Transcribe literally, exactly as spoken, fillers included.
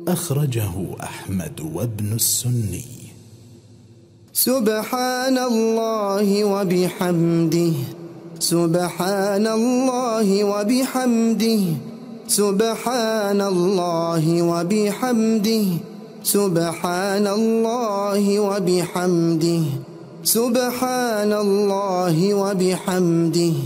أخرجه أحمد وابن السني. سبحان الله وبحمده، سبحان الله وبحمده، سبحان الله وبحمده، سبحان الله وبحمده، سبحان الله وبحمده.